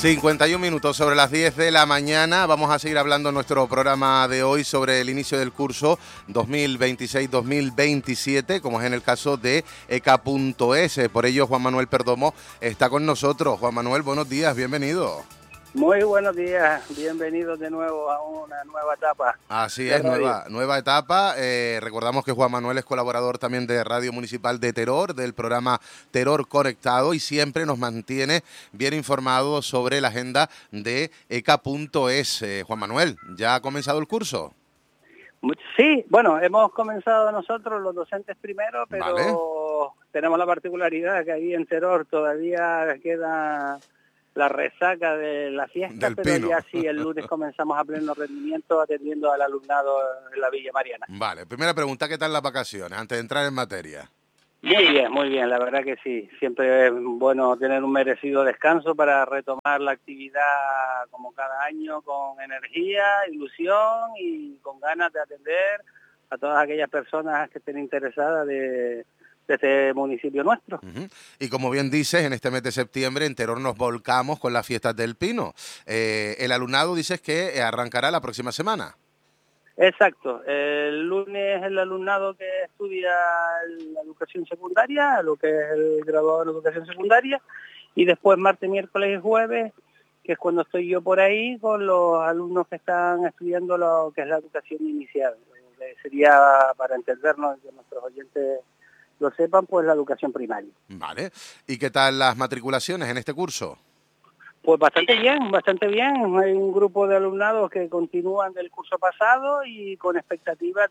51 minutos sobre las 10 de la mañana. Vamos a seguir hablando en nuestro programa de hoy sobre el inicio del curso 2026-2027, como es en el caso de ECA.es. Por ello, Juan Manuel Perdomo está con nosotros. Juan Manuel, buenos días, bienvenido. Muy buenos días, bienvenidos de nuevo a una nueva etapa. Así es, nueva etapa. Recordamos que Juan Manuel es colaborador también de Radio Municipal de Teror, del programa Teror Conectado, y siempre nos mantiene bien informados sobre la agenda de ECA.es. Juan Manuel, ¿ya ha comenzado el curso? Sí, bueno, hemos comenzado nosotros los docentes primero, pero vale. Tenemos la particularidad que ahí en Teror todavía queda la resaca de la fiesta, del pero Pino. Ya sí, el lunes comenzamos a pleno rendimiento atendiendo al alumnado en la Villa Mariana. Vale, primera pregunta, ¿qué tal las vacaciones? Antes de entrar en materia. Muy bien, la verdad que sí. Siempre es bueno tener un merecido descanso para retomar la actividad como cada año con energía, ilusión y con ganas de atender a todas aquellas personas que estén interesadas de este municipio nuestro. Y como bien dices, en este mes de septiembre en Teror nos volcamos con las fiestas del Pino. El alumnado dices que arrancará la próxima semana. Exacto, el lunes el alumnado que estudia la educación secundaria, lo que es el graduado de la educación secundaria, y después martes, miércoles y jueves, que es cuando estoy yo por ahí con los alumnos que están estudiando lo que es la educación inicial. Sería, para entendernos, que nuestros oyentes lo sepan, pues la educación primaria. Vale, ¿y qué tal las matriculaciones en este curso? Pues bastante bien, bastante bien. Hay un grupo de alumnados que continúan del curso pasado y con expectativas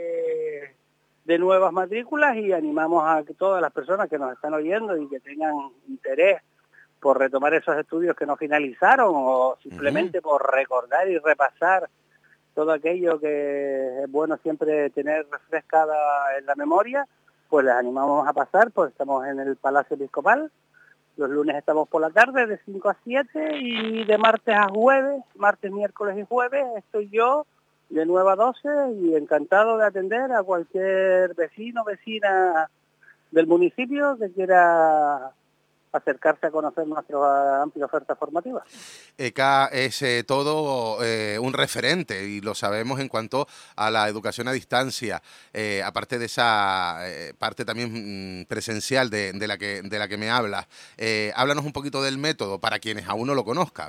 de nuevas matrículas, y animamos a que todas las personas que nos están oyendo y que tengan interés por retomar esos estudios que no finalizaron o simplemente por recordar y repasar todo aquello que es bueno siempre tener refrescada en la memoria, pues les animamos a pasar, pues estamos en el Palacio Episcopal. Los lunes estamos por la tarde de 5 a 7 y de martes a jueves, martes, miércoles y jueves, estoy yo de 9 a 12 y encantado de atender a cualquier vecino, vecina del municipio que quiera acercarse a conocer nuestra amplia oferta formativa. ECA es todo un referente, y lo sabemos en cuanto a la educación a distancia, aparte de esa parte también presencial de la que me hablas. Háblanos un poquito del método para quienes aún no lo conozcan.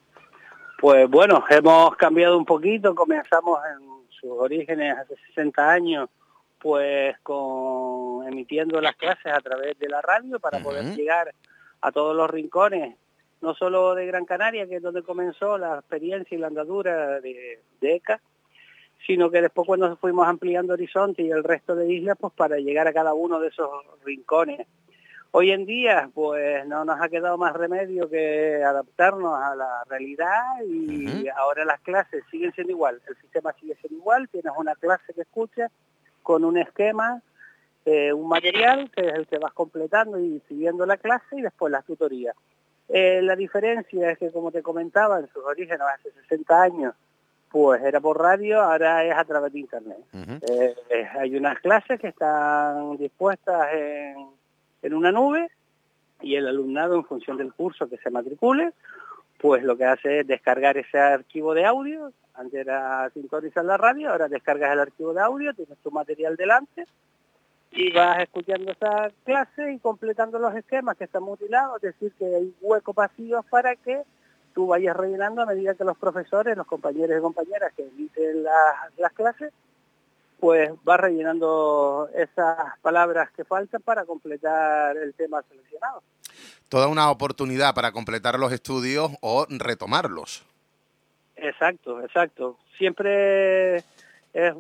Pues bueno, hemos cambiado un poquito, comenzamos en sus orígenes hace 60 años, pues emitiendo las clases a través de la radio para poder llegar a todos los rincones, no solo de Gran Canaria, que es donde comenzó la experiencia y la andadura de ECA, sino que después cuando fuimos ampliando horizonte y el resto de islas, pues para llegar a cada uno de esos rincones. Hoy en día, pues no nos ha quedado más remedio que adaptarnos a la realidad y ahora las clases siguen siendo igual, el sistema sigue siendo igual, tienes una clase que escuchas con un esquema, un material que es el que vas completando y siguiendo la clase, y después las tutorías. La diferencia es que, como te comentaba, en sus orígenes hace 60 años, pues era por radio, ahora es a través de internet. Hay unas clases que están dispuestas en una nube, y el alumnado, en función del curso que se matricule, pues lo que hace es descargar ese archivo de audio. Antes era sintonizar la radio, ahora descargas el archivo de audio, tienes tu material delante y vas escuchando esa clase y completando los esquemas que están mutilados, es decir, que hay huecos vacíos para que tú vayas rellenando a medida que los profesores, los compañeros y compañeras que emiten las clases, pues vas rellenando esas palabras que faltan para completar el tema seleccionado. Toda una oportunidad para completar los estudios o retomarlos. Exacto, exacto. Siempre es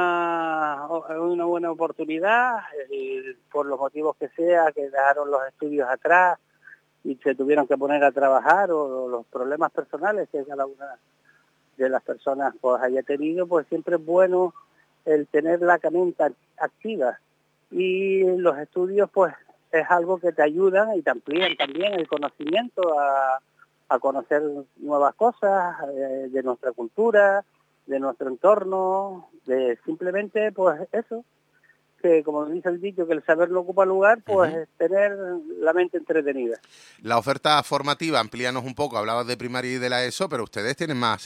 una buena oportunidad, por los motivos que sea, que dejaron los estudios atrás y se tuvieron que poner a trabajar, o los problemas personales que cada una de las personas pues haya tenido, pues siempre es bueno el tener la mente activa, y los estudios pues es algo que te ayudan y te amplían también el conocimiento a conocer nuevas cosas de nuestra cultura, de nuestro entorno, de simplemente pues eso, que, como dice el dicho, que el saber no ocupa lugar, pues tener la mente entretenida. La oferta formativa, amplíanos un poco, hablabas de primaria y de la ESO, pero ustedes tienen más,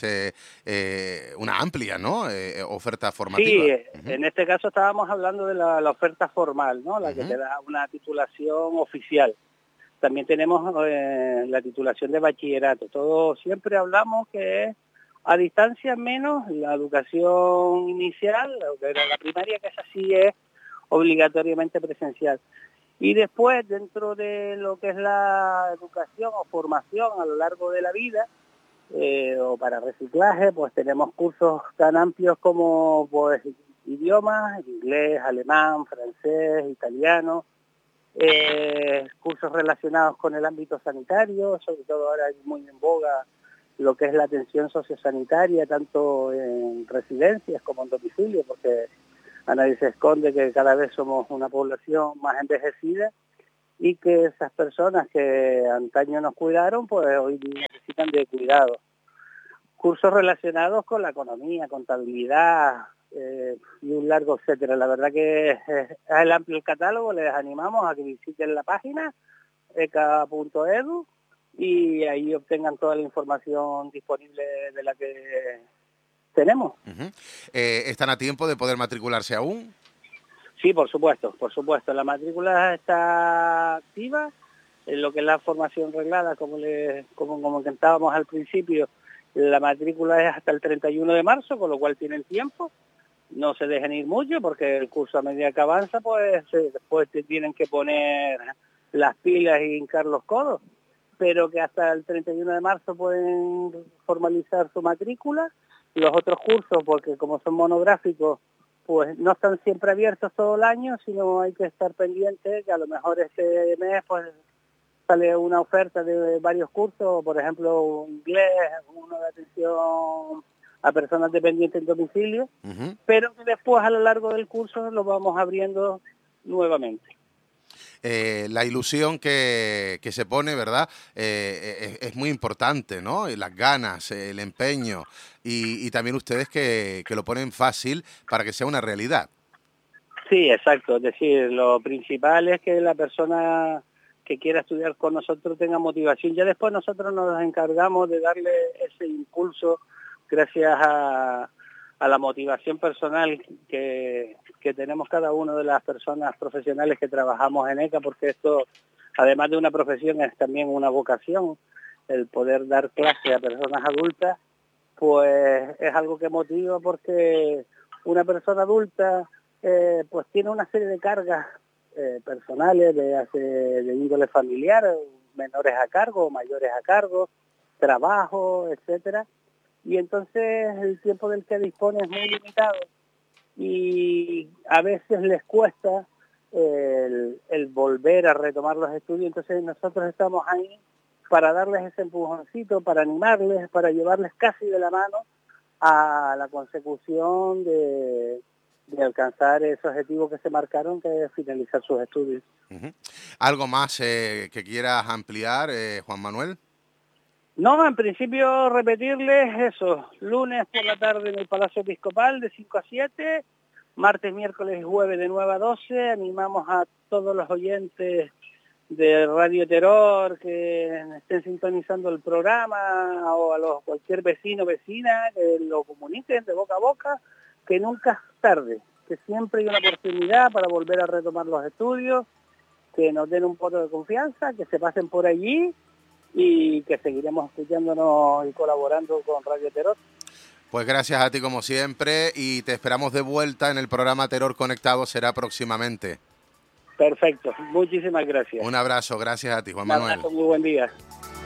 una amplia, ¿no?, oferta formativa. Sí, en este caso estábamos hablando de la oferta formal, ¿no?, la que te da una titulación oficial. También tenemos la titulación de bachillerato. Todo siempre hablamos que es a distancia, menos la educación inicial, la primaria, que esa sí es obligatoriamente presencial. Y después, dentro de lo que es la educación o formación a lo largo de la vida, o para reciclaje, pues tenemos cursos tan amplios como pues idiomas, inglés, alemán, francés, italiano, cursos relacionados con el ámbito sanitario, sobre todo ahora hay muy en boga lo que es la atención sociosanitaria, tanto en residencias como en domicilio, porque a nadie se esconde que cada vez somos una población más envejecida y que esas personas que antaño nos cuidaron, pues hoy necesitan de cuidado. Cursos relacionados con la economía, contabilidad y un largo etcétera. La verdad que es el amplio el catálogo, les animamos a que visiten la página eca.edu y ahí obtengan toda la información disponible de la que tenemos. ¿Están a tiempo de poder matricularse aún? Sí, por supuesto. La matrícula está activa en lo que es la formación reglada, como comentábamos al principio. La matrícula es hasta el 31 de marzo, con lo cual tienen tiempo. No se dejen ir mucho porque el curso a medida que avanza, pues después te tienen que poner las pilas y hincar los codos. Pero que hasta el 31 de marzo pueden formalizar su matrícula. Los otros cursos, porque como son monográficos, pues no están siempre abiertos todo el año, sino hay que estar pendiente que a lo mejor este mes pues sale una oferta de varios cursos, por ejemplo, inglés, uno de atención a personas dependientes en domicilio, pero que después a lo largo del curso lo vamos abriendo nuevamente. La ilusión que se pone, ¿verdad?, es muy importante, ¿no? Y las ganas, el empeño y también ustedes que lo ponen fácil para que sea una realidad. Sí, exacto. Es decir, lo principal es que la persona que quiera estudiar con nosotros tenga motivación. Ya después nosotros nos encargamos de darle ese impulso gracias a la motivación personal que tenemos cada una de las personas profesionales que trabajamos en ECA, porque esto, además de una profesión, es también una vocación. El poder dar clase a personas adultas, pues es algo que motiva, porque una persona adulta pues tiene una serie de cargas personales de índole familiar, menores a cargo, mayores a cargo, trabajo, etcétera. Y entonces el tiempo del que dispone es muy limitado y a veces les cuesta el volver a retomar los estudios. Entonces nosotros estamos ahí para darles ese empujoncito, para animarles, para llevarles casi de la mano a la consecución de alcanzar ese objetivo que se marcaron, que es finalizar sus estudios. ¿Algo más que quieras ampliar, Juan Manuel? No, en principio repetirles eso, lunes por la tarde en el Palacio Episcopal de 5 a 7, martes, miércoles y jueves de 9 a 12, animamos a todos los oyentes de Radio Terror que estén sintonizando el programa o a cualquier vecino o vecina que lo comuniquen de boca a boca, que nunca es tarde, que siempre hay una oportunidad para volver a retomar los estudios, que nos den un voto de confianza, que se pasen por allí y que seguiremos escuchándonos y colaborando con Radio Terror. Pues gracias a ti como siempre y te esperamos de vuelta en el programa Terror Conectado, será próximamente. Perfecto, muchísimas gracias. Un abrazo, gracias a ti, Juan Manuel. Un abrazo, muy buen día.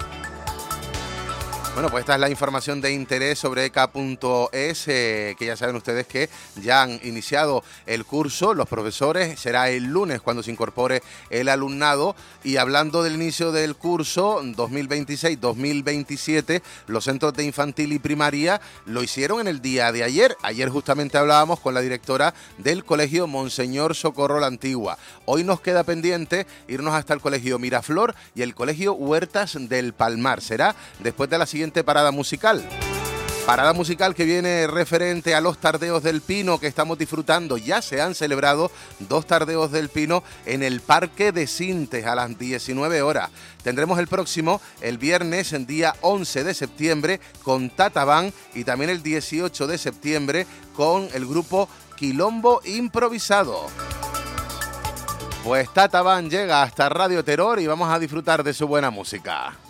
Bueno, pues esta es la información de interés sobre ECA.es, que ya saben ustedes que ya han iniciado el curso, los profesores, será el lunes cuando se incorpore el alumnado. Y hablando del inicio del curso 2026-2027, los centros de infantil y primaria lo hicieron en el día de ayer. Ayer justamente hablábamos con la directora del colegio Monseñor Socorro la Antigua. Hoy nos queda pendiente irnos hasta el colegio Miraflor y el colegio Huertas del Palmar. Será después de la siguiente parada musical. Parada musical que viene referente a los Tardeos del Pino que estamos disfrutando. Ya se han celebrado 2 Tardeos del Pino en el Parque de Sintes a las 19 horas. Tendremos el próximo, el viernes, en día 11 de septiembre, con Tatabán, y también el 18 de septiembre con el grupo Quilombo Improvisado. Pues Tatabán llega hasta Radio Terror y vamos a disfrutar de su buena música.